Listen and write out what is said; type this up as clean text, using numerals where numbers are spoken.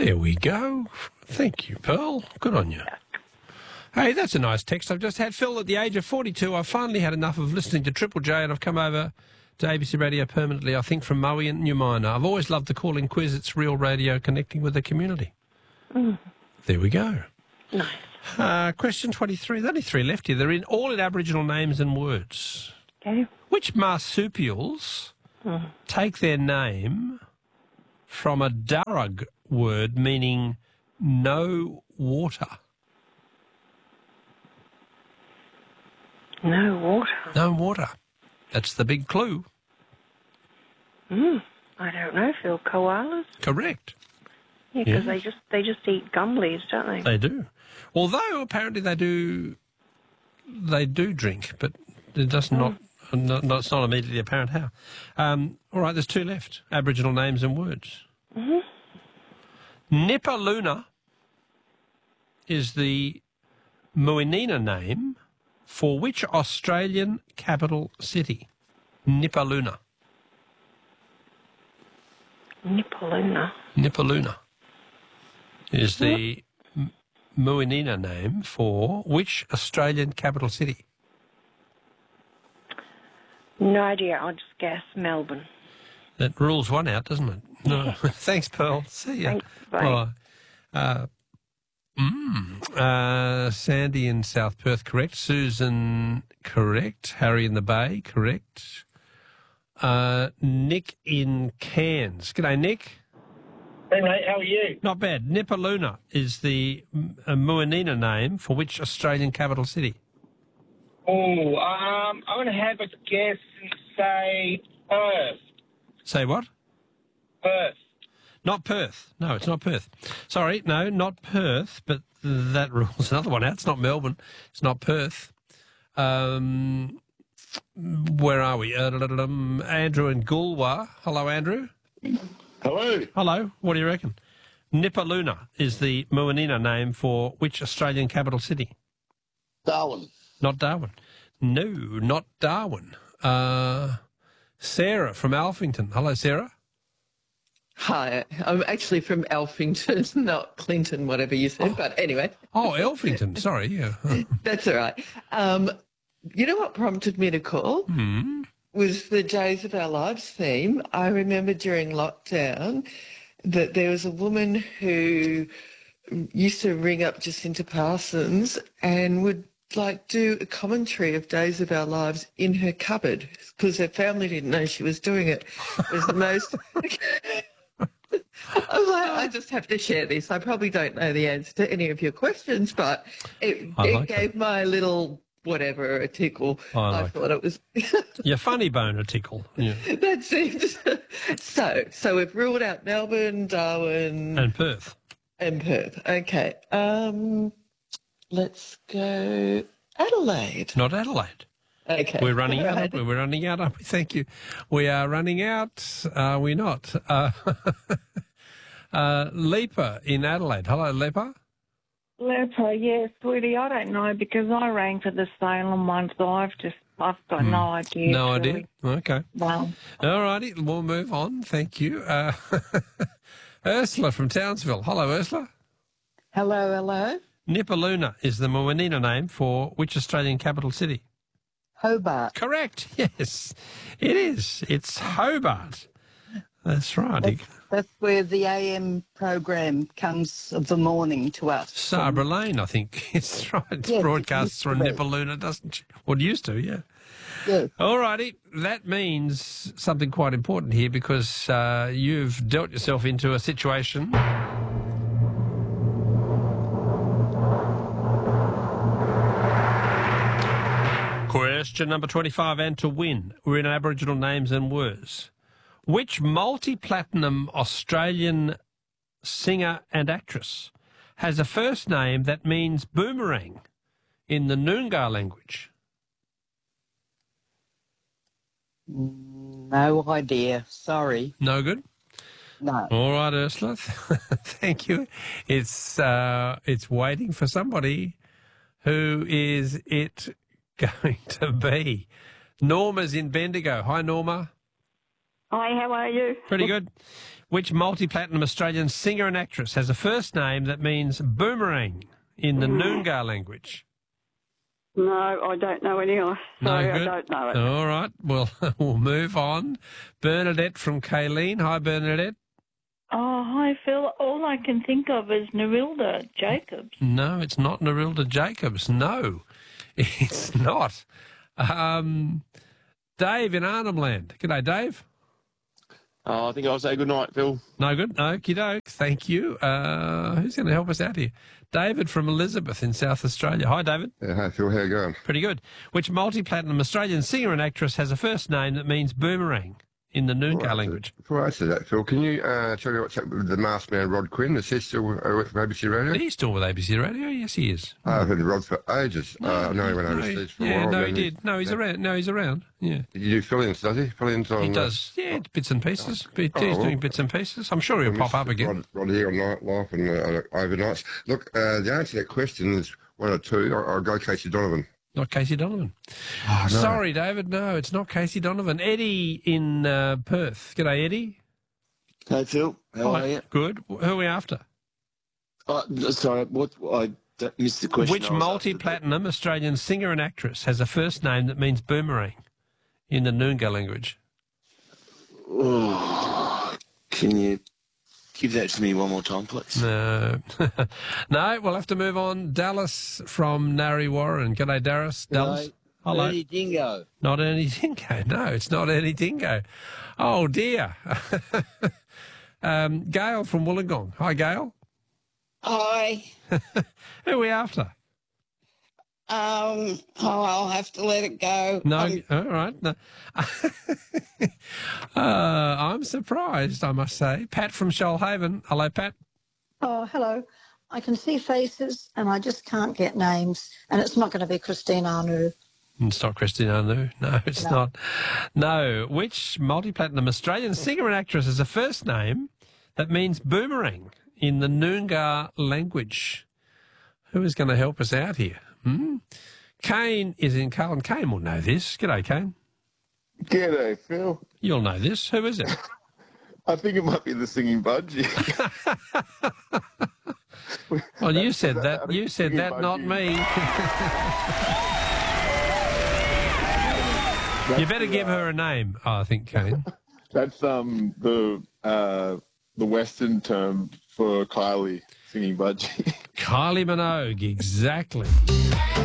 There we go. Thank you, Pearl. Good on you. Hey, that's a nice text I've just had. Phil, at the age of 42, I've finally had enough of listening to Triple J and I've come over to ABC Radio permanently, I think, from Moe and New Minor. I've always loved the call-in quiz. It's real radio connecting with the community. There we go. Nice. Question 23. There's only 3 left here. They're all in Aboriginal names and words. Okay. Which marsupials take their name from a Darug word meaning no water? No water. No water. That's the big clue. I don't know, Phil. Koalas? Correct. Yeah, because Yes. they just eat gum leaves, don't they? They do. Although apparently they do drink, but it does not. It's not immediately apparent how. All right, there's 2 left. Aboriginal names and words. Nipaluna is the Muinina name for which Australian capital city? Nipaluna. Nipaluna. Nipaluna is the Muinina name for which Australian capital city? No idea. I'll just guess Melbourne. That rules one out, doesn't it? No. Thanks, Pearl. See ya. Thanks, bye. Sandy in South Perth, correct. Susan, correct. Harry in the Bay, correct. Nick in Cairns. G'day, Nick. Hey, mate, how are you? Not bad. Nipaluna is the Muinina name for which Australian capital city? Oh, I'm going to have a guess and say Perth. Say what? Perth. Not Perth. No, it's not Perth. Sorry, no, not Perth, but that rules another one out. It's not Melbourne. It's not Perth. Where are we? Andrew in Goolwa. Hello, Andrew. Hello. Hello. What do you reckon? Nipaluna is the Muinina name for which Australian capital city? Darwin. Not Darwin. No, not Darwin. Sarah from Alphington. Hello, Sarah. Hi, I'm actually from Alphington, not Clinton, whatever you said, but anyway. Oh, Alphington. Sorry, yeah. That's all right. You know what prompted me to call? Was the Days of Our Lives theme. I remember during lockdown that there was a woman who used to ring up Jacinta Parsons and would do a commentary of Days of Our Lives in her cupboard because her family didn't know she was doing it. It was the most... I was like, I just have to share this. I probably don't know the answer to any of your questions, but it gave my little whatever a tickle. I thought it was... Your funny bone a tickle. Yeah. That's it. So we've ruled out Melbourne, Darwin... And Perth. Okay. Let's go Adelaide. Not Adelaide. Okay. We're running out. We're running out, aren't we? Thank you. We are running out. Are we not? Lepa in Adelaide. Hello, Lepa. Lepa, yeah, sweetie, I don't know because I rang for the Salem one, so I've got no idea. No really. idea? Okay. Well. All righty, we'll move on. Thank you. Ursula from Townsville. Hello, Ursula. Hello. Nipaluna is the Muinina name for which Australian capital city? Hobart. Correct. Yes, it is. It's Hobart. That's right. That's where the AM program comes of the morning to us. Sabra Lane, I think. It's right. It's broadcasts from Nipaluna, doesn't it? Well, it used to, yeah. Yes. All righty. That means something quite important here because you've dealt yourself into a situation. Question number 25, and to win, we're in Aboriginal names and words. Which multi-platinum Australian singer and actress has a first name that means boomerang in the Noongar language? No idea. Sorry. No good? No. All right, Ursula. Thank you. It's waiting for somebody. Who is it going to be? Norma's in Bendigo. Hi, Norma. Hi, how are you? Pretty good. Which multi-platinum Australian singer and actress has a first name that means boomerang in the Noongar language? No, I don't know any. Sorry, No good? I don't know it. All right. Well, we'll move on. Bernadette from Kayleen. Hi, Bernadette. Oh, hi, Phil. All I can think of is Nerilda Jacobs. No, it's not Nerilda Jacobs. No, it's not. Dave in Arnhem Land. G'day, Dave. I think I'll say good night, Phil. No good. Okie doke. Thank you. Who's going to help us out here? David from Elizabeth in South Australia. Hi, David. Yeah, hi, Phil. How you going? Pretty good. Which multi-platinum Australian singer and actress has a first name that means boomerang in the Noongar language? Before I answer that, Phil, can you tell me what's happened with the masked man, Rod Quinn? Is he still with ABC Radio? He's still with ABC Radio. Yes, he is. I've heard of Rod for ages. I know he went overseas for a while. No, he did. No, he's around. No, he's around. Yeah. Did you do fill-ins, does he? Fill-ins on... He does. Yeah, bits and pieces. He's doing bits and pieces. I'm sure he'll pop up again. Rod here on Nightlife and overnights. Look, the answer to that question is one or two. I'll go Casey Donovan. Not Casey Donovan. Oh, no. Sorry, David. No, it's not Casey Donovan. Eddie in Perth. G'day, Eddie. Hey, Phil. How are you? Good. Who are we after? Sorry, I missed the question. Which multi-platinum Australian singer and actress has a first name that means boomerang in the Noongar language? Oh, can you give that to me one more time, please? No. No, we'll have to move on. Dallas from Narre Warren. G'day, Dallas. Hello. Ernie Dingo. Not Ernie Dingo. No, it's not Ernie Dingo. Oh, dear. Gail from Wollongong. Hi, Gail. Hi. Who are we after? I'll have to let it go. No, all right. No. I'm surprised, I must say. Pat from Shoalhaven. Hello, Pat. Oh, hello. I can see faces and I just can't get names. And it's not going to be Christine Arnoux. It's not Christine Arnoux. No, it's not. No. Which multi-platinum Australian singer and actress has a first name that means boomerang in the Noongar language? Who is going to help us out here? Kane is in Carlton. Kane will know this. G'day, Kane. G'day, Phil. You'll know this. Who is it? I think it might be the Singing Budgie. Well, you said that. You said that, not me. You better give her a name, I think, Kane. That's the Western term for Kylie, Singing Budgie. Kylie Minogue, exactly.